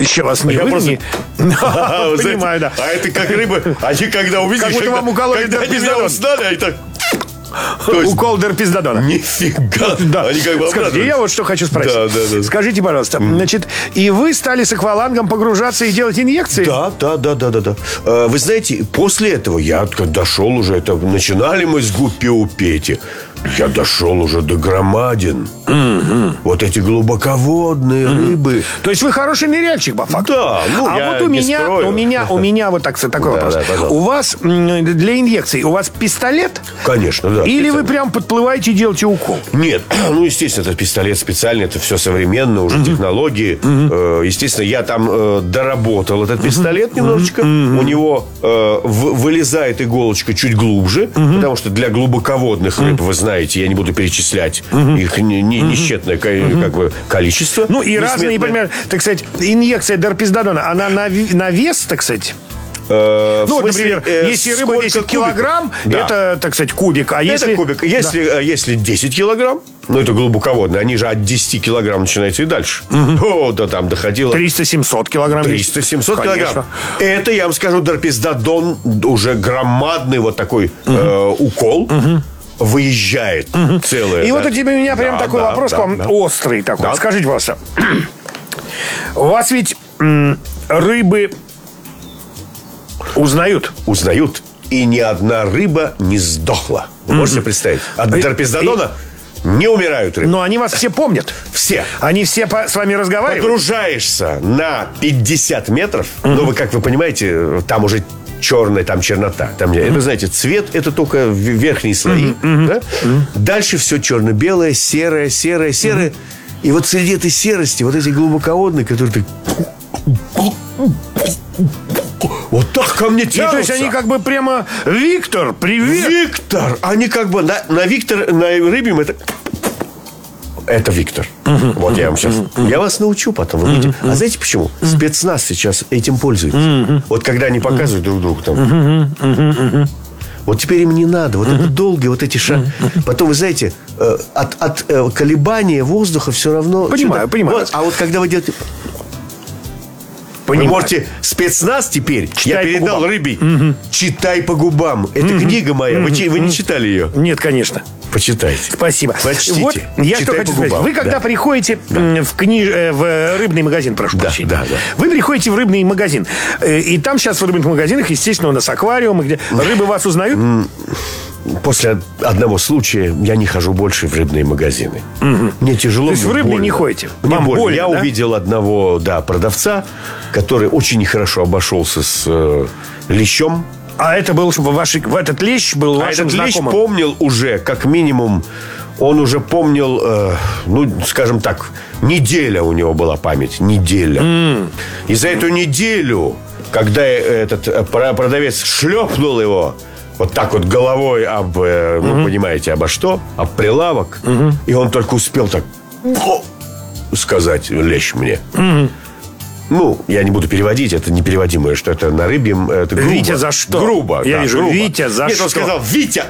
Еще вас не выгнали. Понимаю, да. А это как рыбы. Они когда увидели, как будто вам укололи дерпиздодон. Узнали, они так... Укол дерпиздодона. Нифига. Да. Они как бы скажите, я вот что хочу спросить. Да. Скажите, пожалуйста, значит, и вы стали с аквалангом погружаться и делать инъекции? Да. Вы знаете, после этого я дошел уже, это начинали мы с гуппи у Пети. Я дошел уже до громадин. Вот эти глубоководные рыбы. То есть вы хороший ныряльщик, по факту? Да. Вот у меня вот такой вопрос. У вас для инъекций, у вас пистолет? Конечно, да. Или вы прям подплываете и делаете укол? Нет, естественно, это пистолет специальный, это все современно, уже технологии. Естественно, я там доработал этот пистолет немножечко. У него вылезает иголочка чуть глубже, потому что для глубоководных рыб, вы знаете, я не буду перечислять их несчетное количество. Ну и разные, например, так сказать, инъекция дерпиздодона, она на вес, так сказать? Например, если рыба весит килограмм, это, так сказать, кубик. А если... Это кубик. Если 10 килограмм, это глубоководные, они же от 10 килограмм начинаются и дальше. Там доходило... 300-700 килограмм. 300-700 килограмм. Это, я вам скажу, дерпиздодон, уже громадный вот такой укол. Выезжает целое. И вот у меня прям такой вопрос к вам острый такой. Да. Скажите, пожалуйста, у вас ведь рыбы узнают? Узнают. И ни одна рыба не сдохла. Вы можете себе представить? От дерпиздодона не умирают рыбы. Но они вас все помнят. Все. Они все с вами разговаривают. Погружаешься на 50 метров. Но вы, как вы понимаете, там уже черная, там чернота. Там, вы знаете, цвет — это только верхние слои. Да? Дальше все черно-белое, серое. И вот среди этой серости вот эти глубоководные, которые... Вот так ко мне тянутся. То есть они как бы прямо: Виктор, привет. Виктор. Они как бы на рыбьем это Виктор. Вот я вам сейчас... Я вас научу потом. А знаете почему? Спецназ сейчас этим пользуется. Вот когда они показывают друг другу там. Вот теперь им не надо. Вот это долгие вот эти шаги. Потом, вы знаете, от колебания воздуха все равно... Понимаю. А вот когда вы делаете... Вы можете спецназ теперь, я передал рыбе, читай по губам. Это книга моя. Вы не читали ее? Нет, конечно. Почитайте. Спасибо. Прочтите. Вот я что хочу сказать. Вы когда приходите в рыбный магазин, прошу прощения. Вы приходите в рыбный магазин. И там сейчас в рыбных магазинах, естественно, у нас аквариум, где рыбы вас узнают. После одного случая я не хожу больше в рыбные магазины. Мне тяжело. То есть в рыбный не ходите? Вам больно, я увидел одного продавца, который очень нехорошо обошелся с лещом. А это был этот лещ был вашим знакомым? Этот лещ помнил уже, как минимум, он уже помнил, скажем так, неделя у него была память. Неделя. И за эту неделю, когда этот продавец шлепнул его вот так вот головой понимаете, обо что? Об прилавок. И он только успел так сказать: лещ мне. Я не буду переводить, это непереводимое, что это на рыбьем, это грубо. Витя, за что? Грубо. Я вижу, грубо. Витя, за Нет, что? он сказал: Витя.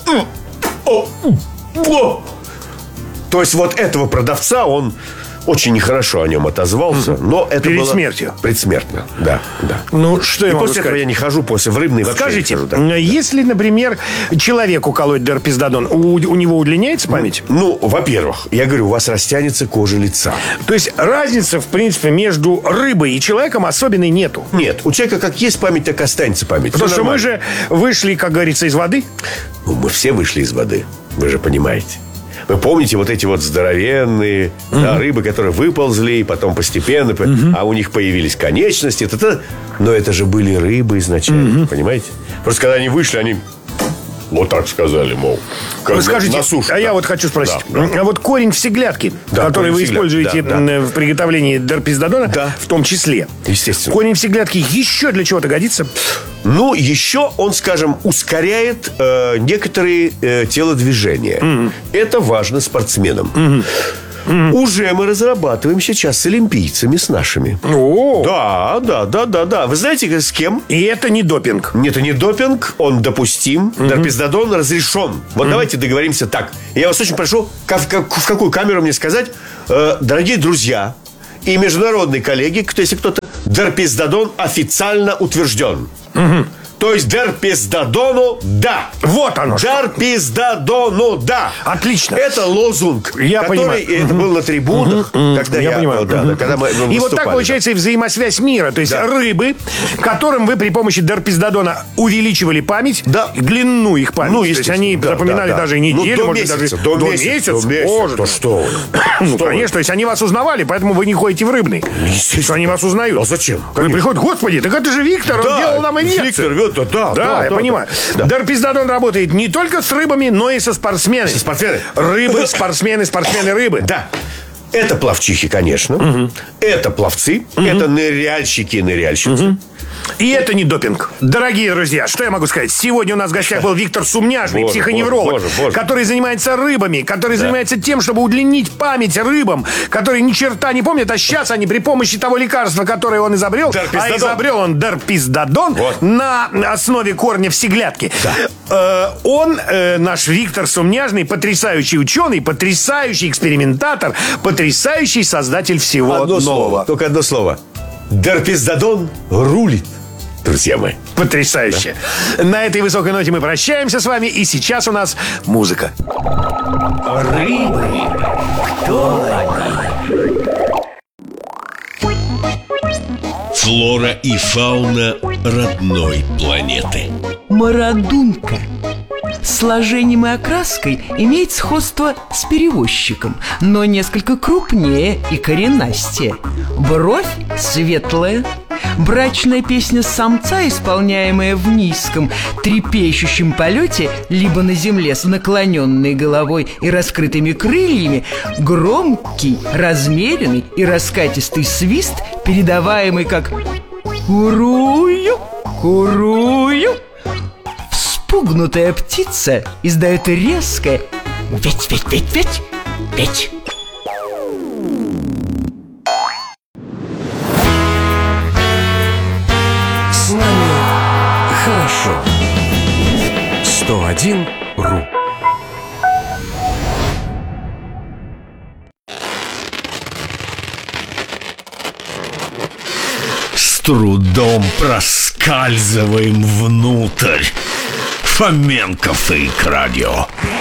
То есть вот этого продавца он очень нехорошо о нем отозвался, но это перед было... смертью? Предсмертно, да. Что я могу после этого сказать? я не хожу, после в рыбный вообще. Скажите, если, например, человеку колоть дерпиздодон, у него удлиняется память? Во-первых, я говорю, у вас растянется кожа лица. То есть разницы, в принципе, между рыбой и человеком особенной нету? Нет, у человека как есть память, так и останется память. Потому что мы же вышли, как говорится, из воды. Мы все вышли из воды, вы же понимаете. Вы помните вот эти вот здоровенные рыбы, которые выползли, и потом постепенно, а у них появились конечности. Но это же были рыбы изначально, понимаете? Просто когда они вышли, они вот так сказали, мол, как скажите, на суше. Я вот хочу спросить. А вот корень всеглядки, который вы используете в приготовлении дерпиздодона, в том числе. Естественно. Корень всеглядки еще для чего-то годится? Еще он, скажем, ускоряет некоторые телодвижения. Это важно спортсменам. Уже мы разрабатываем сейчас с олимпийцами, с нашими. Да. Вы знаете, с кем? И это не допинг. Нет, это не допинг, он допустим. Дерпиздодон разрешен. Вот давайте договоримся так. Я вас очень прошу, в какую камеру мне сказать: дорогие друзья, И международные коллеги, если кто-то, дерпиздодон официально утвержден. То есть дерпиздодону да. Вот оно. Дерпиздодону да. Отлично. Это лозунг, Я который это был на трибунах, когда я понимаю. когда мы И вот так выступали, получается и взаимосвязь мира. То есть рыбы, которым вы при помощи дерпиздодона увеличивали память, длину их памяти. То есть они запоминали даже и неделю, может даже до месяца. То что? Ну, конечно, то есть они вас узнавали, поэтому вы не ходите в рыбный. Что они вас узнают. А зачем? Вы приходят, господи, так это же Виктор, он делал нам инъекцию. Да, я понимаю. Дерпиздодон работает не только с рыбами, но и со спортсменами. Рыбы, спортсмены, рыбы. Да. Это пловчихи, конечно. Это пловцы. Это ныряльщики и ныряльщицы. И это не допинг. Дорогие друзья, что я могу сказать? Сегодня у нас в гостях был Виктор Сумняжный, психоневролог, который занимается рыбами, который занимается тем, чтобы удлинить память рыбам, которые ни черта не помнят, а сейчас они при помощи того лекарства, которое он изобрел, а изобрел он дерпиздодон на основе корня всеглядки. Он, наш Виктор Сумняжный, потрясающий ученый, потрясающий экспериментатор, потрясающий создатель всего нового. Только одно слово. Дерпиздодон рулит, друзья мои. Потрясающе. На этой высокой ноте мы прощаемся с вами. И сейчас у нас музыка. Рыбы. Кто они? Флора и фауна родной планеты. Марадунка. Сложением и окраской имеет сходство с перевозчиком, но несколько крупнее и коренастее. Бровь светлая. Брачная песня самца, исполняемая в низком, трепещущем полете, либо на земле с наклоненной головой и раскрытыми крыльями, громкий, размеренный и раскатистый свист, передаваемый как «курую, курую». Вспугнутая птица издает резкое «ведь». С нами хорошо. 101.ру. С трудом проскальзываем внутрь. Фоменко Фейк Радио.